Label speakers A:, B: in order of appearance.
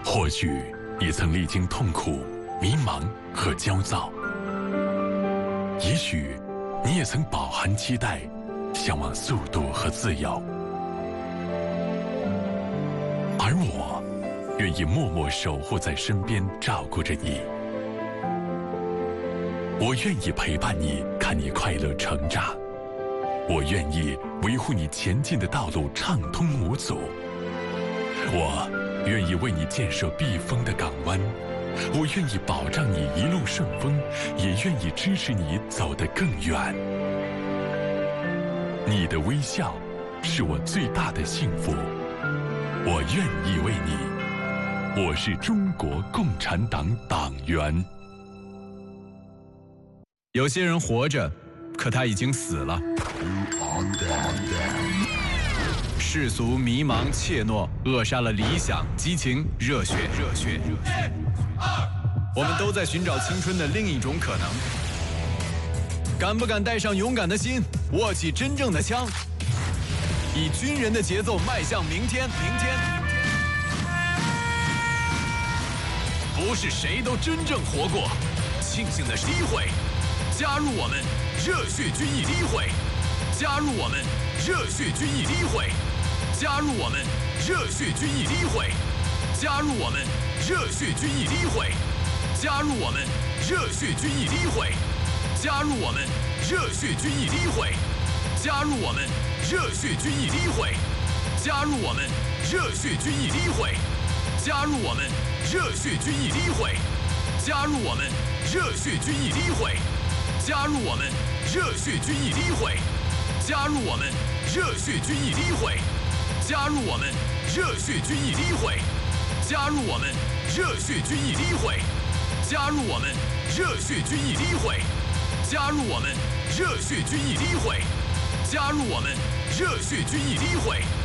A: 或许你曾历经痛苦、迷茫和焦躁，也许你也曾饱含期待，向往速度和自由。而我愿意默默守护在身边，照顾着你。我愿意陪伴你，看你快乐成长。我愿意维护你前进的道路畅通无阻。我愿意为你建设避风的港湾。我愿意保障你一路顺风，也愿意支持你走得更远。你的微笑是我最大的幸福。我愿意为你。我是中国共产党党员。
B: 有些人活着，可他已经死了。世俗迷茫怯懦，扼杀了理想、激情、热血。我们都在寻找青春的另一种可能。敢不敢带上勇敢的心，握起真正的枪，以军人的节奏迈向明天。不是谁都真正活过，庆幸的是第一回。加入我们热血军艺第一回，加入我们热血军艺第一回，加入我们热血军艺第一回，加入我们热血军艺第一回，加入我们热血军艺第一回，加入我们热血军艺第一回，加入我们热血军艺第一回，加入我们热血军艺第一回，加入我们热血军艺第一回，加入我们热血军艺第一回，加入我们热血军艺第一回，加入我们热血军艺第一回，加入我们热血军艺第一回，加入我们热血军艺第一回，加入我们热血军艺第一回，加入我们热血军艺第一回，加入我们热血军艺第一回。